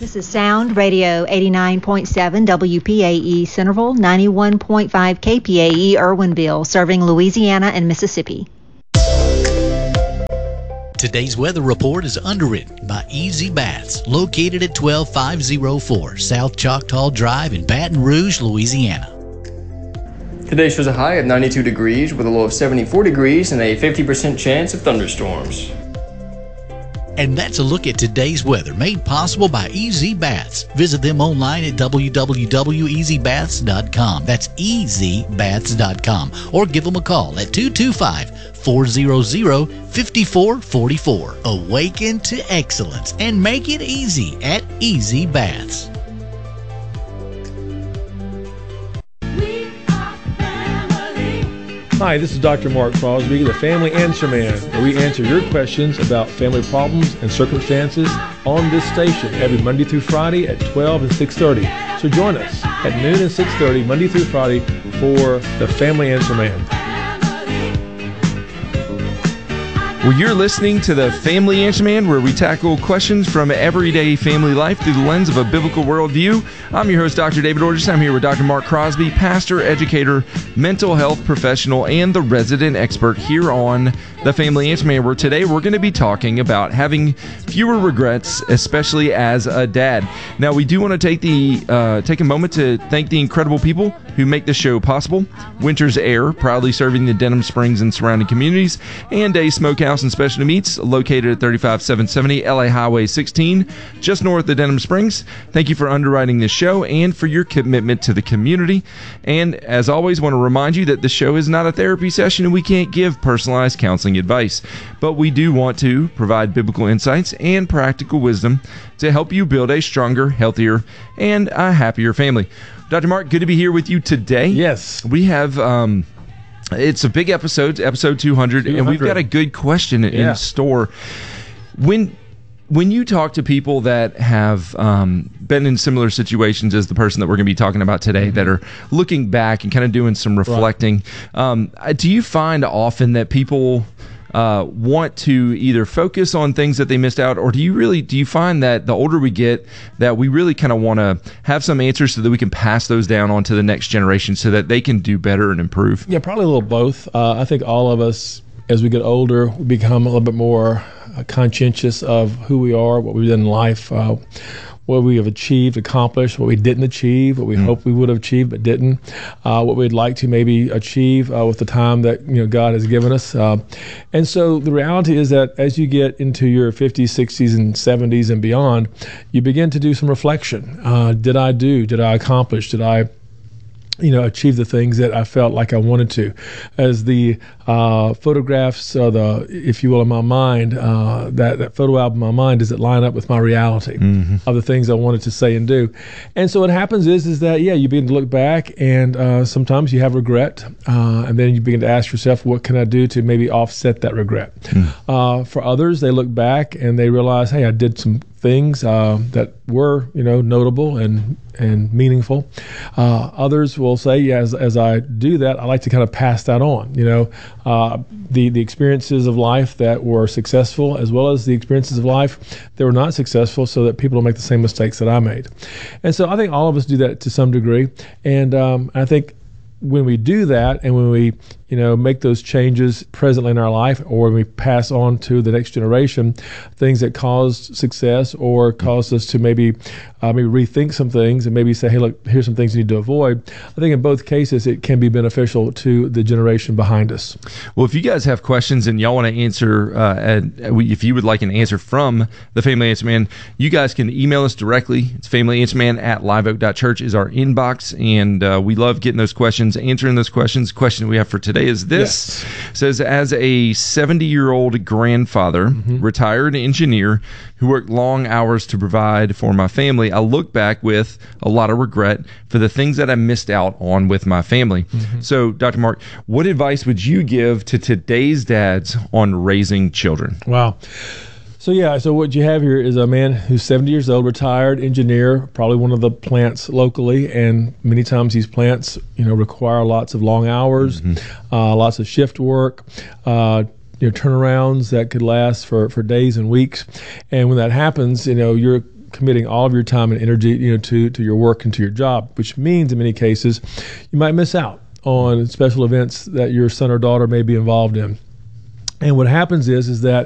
This is Sound Radio 89.7 WPAE Centerville, 91.5 KPAE Irwinville, serving Louisiana and Mississippi. Today's weather report is underwritten by Easy Baths, located at 12504 South Choctaw Drive in Baton Rouge, Louisiana. Today shows a high of 92 degrees with a low of 74 degrees and a 50% chance of thunderstorms. And that's a look at today's weather, made possible by Easy Baths. Visit them online at www.easybaths.com. That's easybaths.com. Or give them a call at 225-400-5444. Awaken to excellence and make it easy at Easy Baths. Hi, this is Dr. Mark Crosby, the Family Answer Man, where we answer your questions about family problems and circumstances on this station every Monday through Friday at 12 and 6:30. So join us at noon and 6:30, Monday through Friday, for the Family Answer Man. Well, you're listening to the Family Answer Man, where we tackle questions from everyday family life through the lens of a biblical worldview. I'm your host, Dr. David Orges. I'm here with Dr. Mark Crosby, pastor, educator, mental health professional, and the resident expert here on the Family Answer Man, where today we're going to be talking about having fewer regrets, especially as a dad. Now, we do want to take a moment to thank the incredible people who make this show possible. Winter's Air, proudly serving the Denham Springs and surrounding communities, and Dave's Smokehouse and Specialty Meats, located at 35770 LA Highway 16, just north of Denham Springs. Thank you for underwriting this show and for your commitment to the community. And as always, want to remind you that the show is not a therapy session and we can't give personalized counseling advice, but we do want to provide biblical insights and practical wisdom to help you build a stronger, healthier, and a happier family. Dr. Mark, good to be here with you today. Yes. We have it's a big episode 200, and we've got a good question in store. When you talk to people that have been in similar situations as the person that we're going to be talking about today, that are looking back and kind of doing some reflecting, do you find often that people want to either focus on things that they missed out, or do you find that the older we get, that we really kind of want to have some answers so that we can pass those down on to the next generation so that they can do better and improve? Yeah, probably a little both. I think all of us, as we get older, we become a little bit more conscientious of who we are, what we've done in life, what we have achieved, accomplished, what we didn't achieve, what we hoped we would have achieved but didn't, what we'd like to maybe achieve with the time that God has given us. And so the reality is that as you get into your 50s, 60s, and 70s and beyond, you begin to do some reflection. Did I accomplish? Did I achieve the things that I felt like I wanted to? As the photographs, if you will, in my mind, that photo album in my mind, does it line up with my reality of the things I wanted to say and do? And so what happens is that, you begin to look back, and sometimes you have regret, and then you begin to ask yourself, what can I do to maybe offset that regret? For others, they look back and they realize, hey, I did some things that were, notable and meaningful. Others will say, as I do that, I like to kind of pass that on. The experiences of life that were successful, as well as the experiences of life that were not successful, so that people don't make the same mistakes that I made. And so I think all of us do that to some degree. And I think when we do that, and when we make those changes presently in our life, or when we pass on to the next generation things that caused success or caused us to maybe rethink some things and maybe say, hey, look, here's some things you need to avoid. I think in both cases it can be beneficial to the generation behind us. Well, if you guys have questions and y'all want to answer, if you would like an answer from the Family Answer Man, you guys can email us directly. It's familyanswerman@liveoak.church is our inbox, and we love getting those questions, answering those questions. The question we have for today is this. It says, as a 70-year-old grandfather, retired engineer who worked long hours to provide for my family, I look back with a lot of regret for the things that I missed out on with my family. So, Dr. Mark, what advice would you give to today's dads on raising children? Wow. So what you have here is a man who's 70 years old, retired engineer, probably one of the plants locally, and many times these plants, require lots of long hours, lots of shift work, turnarounds that could last for days and weeks. And when that happens, you're committing all of your time and energy, to your work and to your job, which means in many cases you might miss out on special events that your son or daughter may be involved in. And what happens is that